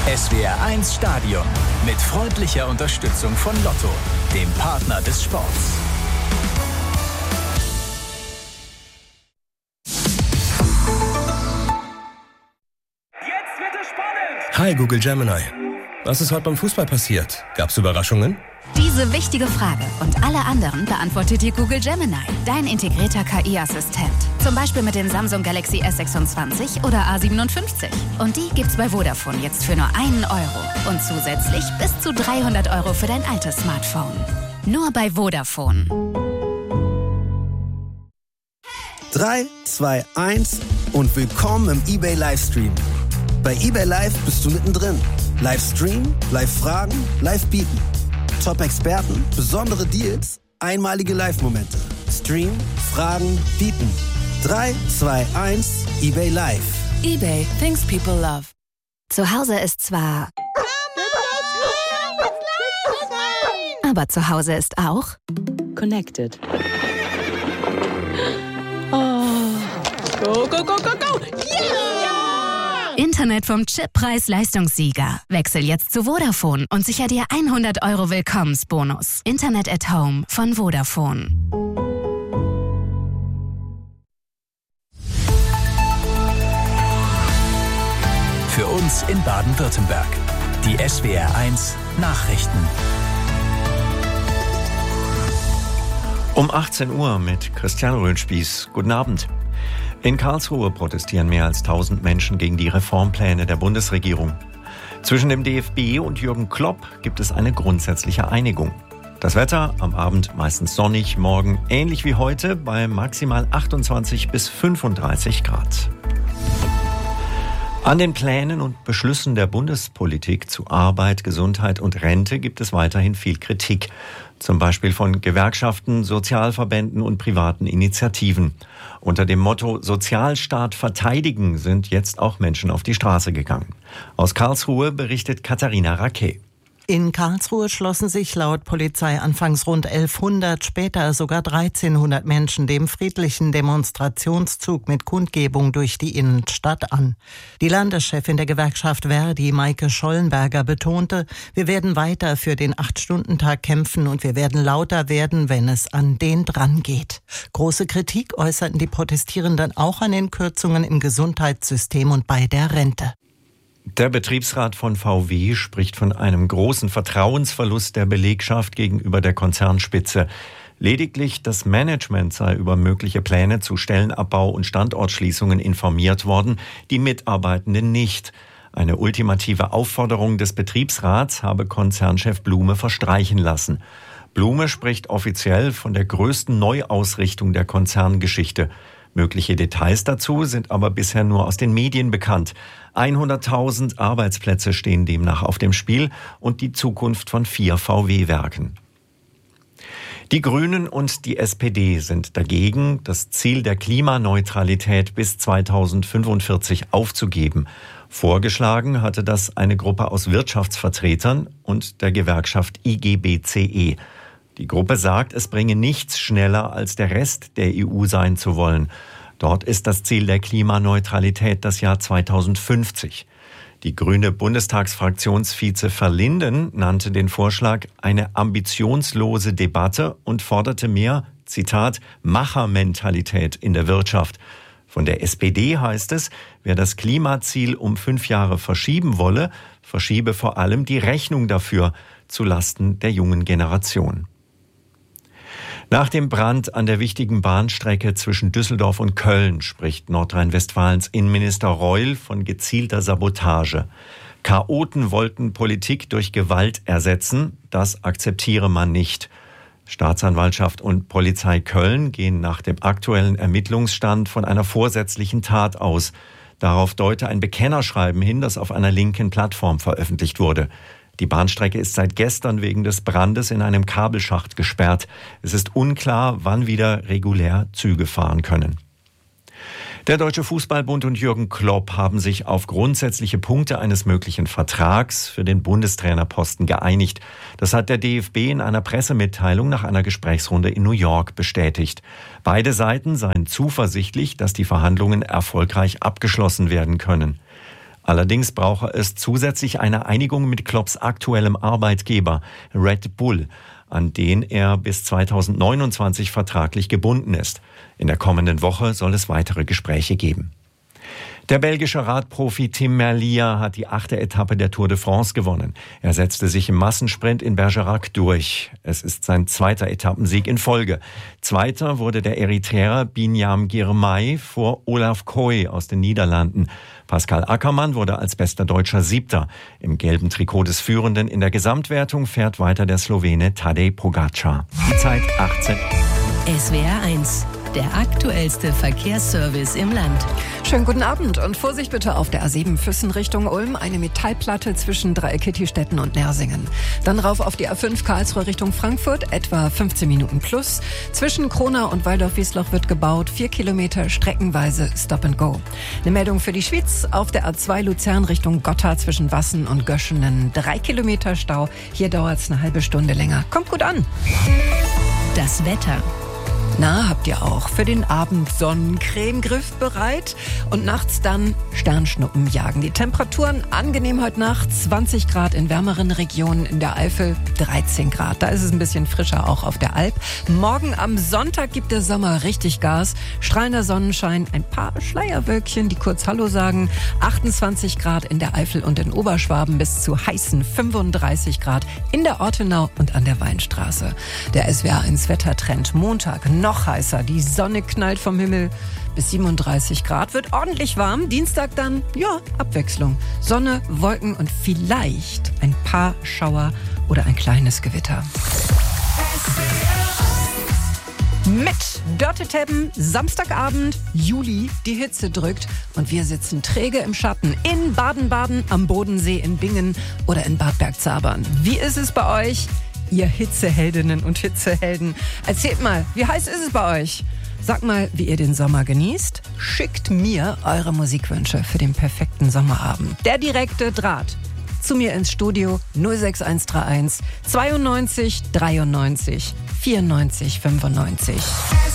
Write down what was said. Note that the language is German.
SWR1 Stadion mit freundlicher Unterstützung von Lotto, dem Partner des Sports. Jetzt wird es spannend! Hi Google Gemini. Was ist heute beim Fußball passiert? Gab's Überraschungen? Diese wichtige Frage und alle anderen beantwortet dir Google Gemini, dein integrierter KI-Assistent. Zum Beispiel mit den Samsung Galaxy S26 oder A57. Und die gibt's bei Vodafone jetzt für nur €1 und zusätzlich bis zu €300 für dein altes Smartphone. Nur bei Vodafone. 3, 2, 1 und willkommen im eBay Livestream. Bei eBay Live bist du mittendrin. Livestream, Live-Fragen, Live-Bieten. Top-Experten, besondere Deals, einmalige Live-Momente. Stream, Fragen, Bieten. 3, 2, 1, eBay Live. eBay, things people love. Zu Hause ist zwar... Aber zu Hause ist auch... Connected. Oh. Go, go, go, go, go! Yeah! Internet vom Chip Preis-Leistungssieger. Wechsel jetzt zu Vodafone und sicher dir €100 Willkommensbonus. Internet at Home von Vodafone. Für uns in Baden-Württemberg. Die SWR1 Nachrichten. Um 18 Uhr mit Christian Röhnspieß. Guten Abend. In Karlsruhe protestieren mehr als 1000 Menschen gegen die Reformpläne der Bundesregierung. Zwischen dem DFB und Jürgen Klopp gibt es eine grundsätzliche Einigung. Das Wetter am Abend meistens sonnig, morgen ähnlich wie heute bei maximal 28 bis 35 Grad. An den Plänen und Beschlüssen der Bundespolitik zu Arbeit, Gesundheit und Rente gibt es weiterhin viel Kritik. Zum Beispiel von Gewerkschaften, Sozialverbänden und privaten Initiativen. Unter dem Motto Sozialstaat verteidigen sind jetzt auch Menschen auf die Straße gegangen. Aus Karlsruhe berichtet Katharina Raquet. In Karlsruhe schlossen sich laut Polizei anfangs rund 1100, später sogar 1300 Menschen dem friedlichen Demonstrationszug mit Kundgebung durch die Innenstadt an. Die Landeschefin der Gewerkschaft Verdi, Maike Schollenberger, betonte, wir werden weiter für den 8-Stunden-Tag kämpfen und wir werden lauter werden, wenn es an den dran geht. Große Kritik äußerten die Protestierenden auch an den Kürzungen im Gesundheitssystem und bei der Rente. Der Betriebsrat von VW spricht von einem großen Vertrauensverlust der Belegschaft gegenüber der Konzernspitze. Lediglich das Management sei über mögliche Pläne zu Stellenabbau und Standortschließungen informiert worden, die Mitarbeitenden nicht. Eine ultimative Aufforderung des Betriebsrats habe Konzernchef Blume verstreichen lassen. Blume spricht offiziell von der größten Neuausrichtung der Konzerngeschichte. Mögliche Details dazu sind aber bisher nur aus den Medien bekannt. 100.000 Arbeitsplätze stehen demnach auf dem Spiel und die Zukunft von 4 VW-Werken. Die Grünen und die SPD sind dagegen, das Ziel der Klimaneutralität bis 2045 aufzugeben. Vorgeschlagen hatte das eine Gruppe aus Wirtschaftsvertretern und der Gewerkschaft IGBCE. Die Gruppe sagt, es bringe nichts schneller als der Rest der EU sein zu wollen. Dort ist das Ziel der Klimaneutralität das Jahr 2050. Die grüne Bundestagsfraktionsvize Verlinden nannte den Vorschlag eine ambitionslose Debatte und forderte mehr, Zitat, Machermentalität in der Wirtschaft. Von der SPD heißt es, wer das Klimaziel um 5 Jahre verschieben wolle, verschiebe vor allem die Rechnung dafür zulasten der jungen Generation. Nach dem Brand an der wichtigen Bahnstrecke zwischen Düsseldorf und Köln spricht Nordrhein-Westfalens Innenminister Reul von gezielter Sabotage. Chaoten wollten Politik durch Gewalt ersetzen, das akzeptiere man nicht. Staatsanwaltschaft und Polizei Köln gehen nach dem aktuellen Ermittlungsstand von einer vorsätzlichen Tat aus. Darauf deute ein Bekennerschreiben hin, das auf einer linken Plattform veröffentlicht wurde. Die Bahnstrecke ist seit gestern wegen des Brandes in einem Kabelschacht gesperrt. Es ist unklar, wann wieder regulär Züge fahren können. Der Deutsche Fußballbund und Jürgen Klopp haben sich auf grundsätzliche Punkte eines möglichen Vertrags für den Bundestrainerposten geeinigt. Das hat der DFB in einer Pressemitteilung nach einer Gesprächsrunde in New York bestätigt. Beide Seiten seien zuversichtlich, dass die Verhandlungen erfolgreich abgeschlossen werden können. Allerdings brauche es zusätzlich eine Einigung mit Klopps aktuellem Arbeitgeber Red Bull, an den er bis 2029 vertraglich gebunden ist. In der kommenden Woche soll es weitere Gespräche geben. Der belgische Radprofi Tim Merlier hat die 8. Etappe der Tour de France gewonnen. Er setzte sich im Massensprint in Bergerac durch. Es ist sein 2. Etappensieg in Folge. Zweiter wurde der Eritreer Binyam Girmay vor Olaf Koy aus den Niederlanden. Pascal Ackermann wurde als bester Deutscher 7. Im gelben Trikot des Führenden in der Gesamtwertung fährt weiter der Slowene Tadej Pogacar. Die Zeit 18. SWR 1. Der aktuellste Verkehrsservice im Land. Schönen guten Abend und Vorsicht bitte auf der A7 Füssen Richtung Ulm. Eine Metallplatte zwischen Dreieck-Kittistetten und Nersingen. Dann rauf auf die A5 Karlsruhe Richtung Frankfurt, etwa 15 Minuten plus. Zwischen Kronau und Waldorf-Wiesloch wird gebaut, 4 Kilometer streckenweise Stop and Go. Eine Meldung für die Schwyz. Auf der A2 Luzern Richtung Gotha zwischen Wassen und Göschenen 3 Kilometer Stau. Hier dauert es eine halbe Stunde länger. Kommt gut an. Das Wetter. Na, habt ihr auch für den Abend Sonnencremegriff bereit? Und nachts dann Sternschnuppen jagen. Die Temperaturen angenehm heute Nacht, 20 Grad in wärmeren Regionen, in der Eifel 13 Grad. Da ist es ein bisschen frischer auch auf der Alp. Morgen am Sonntag gibt der Sommer richtig Gas. Strahlender Sonnenschein, ein paar Schleierwölkchen, die kurz Hallo sagen. 28 Grad in der Eifel und in Oberschwaben bis zu heißen 35 Grad in der Ortenau und an der Weinstraße. Der SWR1 Wettertrend Montag noch heißer. Die Sonne knallt vom Himmel bis 37 Grad. Wird ordentlich warm. Dienstag dann, ja, Abwechslung. Sonne, Wolken und vielleicht ein paar Schauer oder ein kleines Gewitter. Mit Dörte Tebben, Samstagabend, Juli, die Hitze drückt und wir sitzen träge im Schatten in Baden-Baden, am Bodensee, in Bingen oder in Bad Bergzabern. Wie ist es bei euch? Ihr Hitzeheldinnen und Hitzehelden. Erzählt mal, wie heiß ist es bei euch? Sagt mal, wie ihr den Sommer genießt. Schickt mir eure Musikwünsche für den perfekten Sommerabend. Der direkte Draht zu mir ins Studio 06131 92 93 94 95.